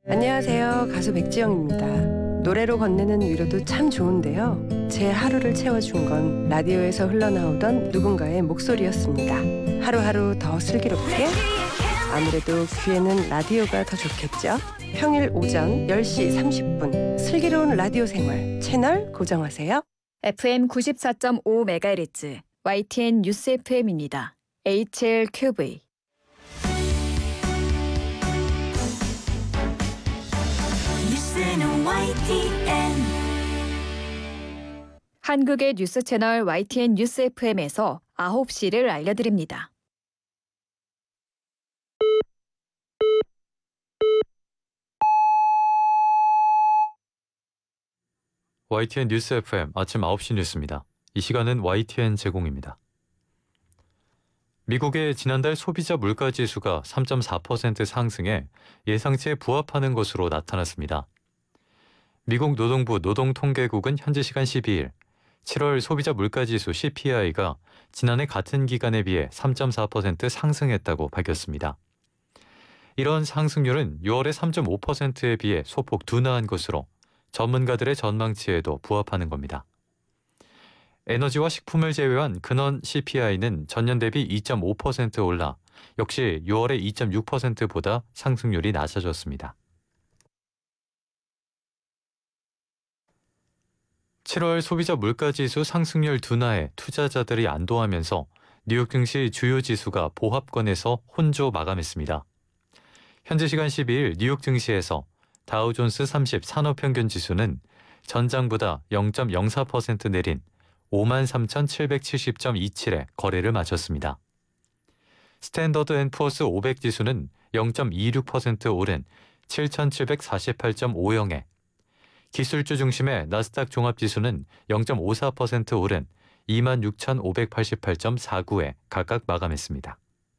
안녕하세요. 가수 백지영입니다. 노래로 건네는 위로도 참 좋은데요. 제 하루를 채워준 건 라디오에서 흘러나오던 누군가의 목소리였습니다. 하루하루 더 슬기롭게, 아무래도 귀에는 라디오가 더 좋겠죠. 평일 오전 10시 30분 슬기로운 라디오 생활 채널 고정하세요. FM 94.5MHz YTN 뉴스 FM입니다. HLQV. 한국의 뉴스 채널 YTN 뉴스 FM에서 9시를 알려드립니다. YTN 뉴스 FM 아침 9시 뉴스입니다. 이 시간은 YTN 제공입니다. 미국의 지난달 소비자 물가지수가 3.4% 상승해 예상치에 부합하는 것으로 나타났습니다. 미국 노동부 노동통계국은 현지 시간 12일 7월 소비자 물가지수 CPI가 지난해 같은 기간에 비해 3.4% 상승했다고 밝혔습니다. 이런 상승률은 6월의 3.5%에 비해 소폭 둔화한 것으로 전문가들의 전망치에도 부합하는 겁니다. 에너지와 식품을 제외한 근원 CPI는 전년 대비 2.5% 올라 역시 6월의 2.6%보다 상승률이 낮아졌습니다. 7월 소비자 물가지수 상승률 둔화에 투자자들이 안도하면서 뉴욕 증시 주요 지수가 보합권에서 혼조 마감했습니다. 현지 시간 12일 뉴욕 증시에서 다우존스 30 산업평균지수는 전장보다 0.04% 내린 53,770.27에 거래를 마쳤습니다. 스탠더드 앤 푸어스 500 지수는 0.26% 오른 7,748.50에 기술주 중심의 나스닥 종합지수는 0.54% 오른 26,588.49에 각각 마감했습니다.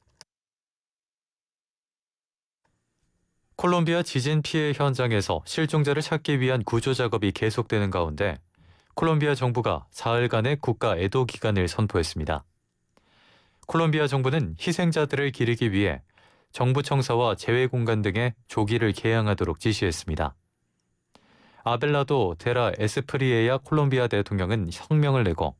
콜롬비아 지진 피해 현장에서 실종자를 찾기 위한 구조 작업이 계속되는 가운데 콜롬비아 정부가 사흘간의 국가 애도 기간을 선포했습니다. 콜롬비아 정부는 희생자들을 기리기 위해 정부 청사와 재외공간 등의 조기를 개항하도록 지시했습니다. 아벨라도 데라 에스프리에야 콜롬비아 대통령은 성명을 내고